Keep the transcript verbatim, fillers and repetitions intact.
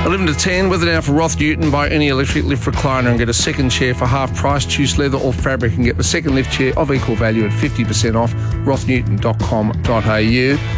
eleven to ten, whether now for Roth Newton, buy any electric lift recliner and get a second chair for half price. Choose leather or fabric and get the second lift chair of equal value at fifty percent off. roth newton dot com dot a u.